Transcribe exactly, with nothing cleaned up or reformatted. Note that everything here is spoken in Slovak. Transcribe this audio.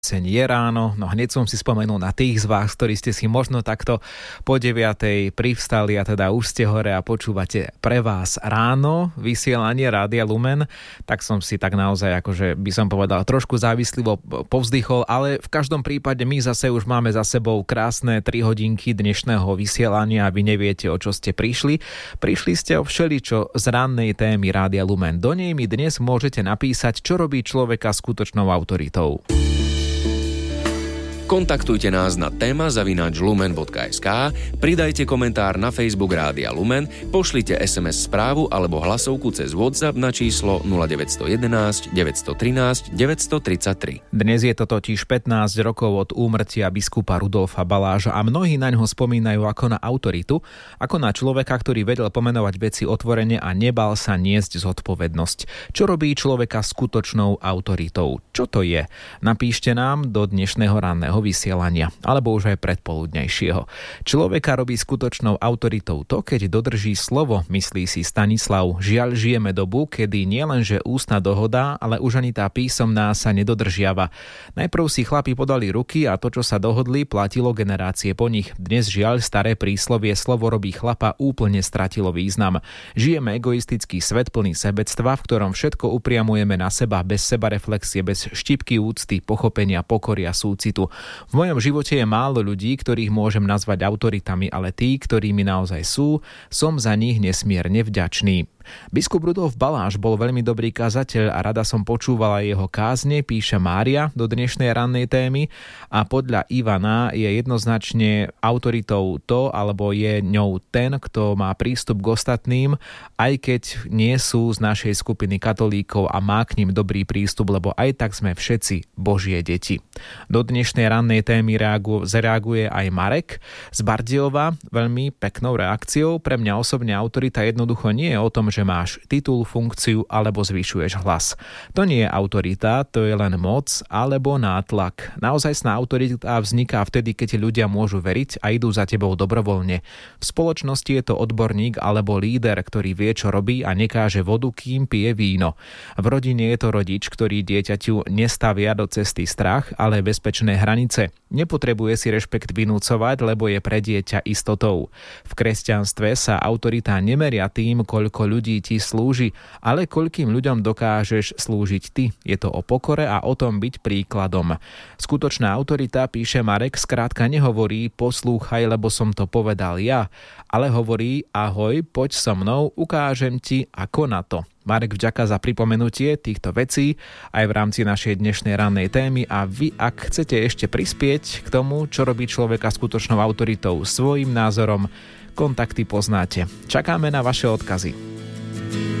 Je ráno, no hneď som si spomenul na tých z vás, ktorí ste si možno takto po deviatej privstali a teda už ste hore a počúvate pre vás ráno vysielanie Rádia Lumen, tak som si tak naozaj, akože by som povedal, trošku závislivo povzdychol, ale v každom prípade my zase už máme za sebou krásne tri hodinky dnešného vysielania a vy neviete, o čo ste prišli. Prišli ste o všeličo z rannej témy Rádia Lumen. Do nej mi dnes môžete napísať, čo robí človeka skutočnou autoritou. Kontaktujte nás na téma zavináč lumen bodka es ká, pridajte komentár na Facebook Rádia Lumen, pošlite es em es správu alebo hlasovku cez WhatsApp na číslo nula deväť jeden jedna, deväť jedna tri, deväť tri tri. Dnes je to totiž pätnásť rokov od úmrtia biskupa Rudolfa Baláža a mnohí naňho spomínajú ako na autoritu, ako na človeka, ktorý vedel pomenovať veci otvorene a nebal sa niesť zodpovednosť. Čo robí človeka skutočnou autoritou? Čo to je? Napíšte nám do dnešného ranného vysielania, alebo už aj predpoludnejšieho. Človeka robí skutočnou autoritou to, keď dodrží slovo, myslí si Stanislav. Žiaľ, žijeme dobu, kedy nielenže ústna dohoda, ale už ani tá písomná sa nedodržiava. Najprv si chlapi podali ruky a to, čo sa dohodli, platilo generácie po nich. Dnes žiaľ staré príslovie slovo robí chlapa úplne stratilo význam. Žijeme egoistický svet plný sebectva, v ktorom všetko upriamujeme na seba bez sebareflexie, bez štipky úcty, pochopenia, pokory a súcitu. V mojom živote je málo ľudí, ktorých môžem nazvať autoritami, ale tí, ktorými naozaj sú, som za nich nesmierne vďačný. Biskup Rudolf Baláž bol veľmi dobrý kazateľ a rada som počúvala jeho kázne, píše Mária do dnešnej rannej témy, a podľa Ivana je jednoznačne autoritou to, alebo je ňou ten, kto má prístup k ostatným, aj keď nie sú z našej skupiny katolíkov a má k ním dobrý prístup, lebo aj tak sme všetci Božie deti. Do dnešnej rannej témy reagu- zareaguje aj Marek z Bardejova veľmi peknou reakciou. Pre mňa osobne autorita jednoducho nie je o tom, že máš titul, funkciu alebo zvyšuješ hlas. To nie je autorita, to je len moc alebo nátlak. Naozajstná autorita vzniká vtedy, keď ľudia môžu veriť a idú za tebou dobrovoľne. V spoločnosti je to odborník alebo líder, ktorý vie, čo robí a nekáže vodu, kým pije víno. V rodine je to rodič, ktorý dieťaťu nestavia do cesty strach, ale bezpečné hranice. Nepotrebuje si rešpekt vynúcovať, lebo je pre dieťa istotou. V kresťanstve sa autorita nemeria tým, koľko ľudí ti slúži, ale koľkým ľuďom dokážeš slúžiť ty. Je to o pokore a o tom byť príkladom. Skutočná autorita, píše Marek, skrátka nehovorí poslúchaj, lebo som to povedal ja, ale hovorí ahoj, poď so mnou, ukážem ti ako na to. Marek, vďaka za pripomenutie týchto vecí aj v rámci našej dnešnej rannej témy, a vy, ak chcete ešte prispieť k tomu, čo robí človeka skutočnou autoritou svojím názorom, kontakty poznáte. Čakáme na vaše odkazy.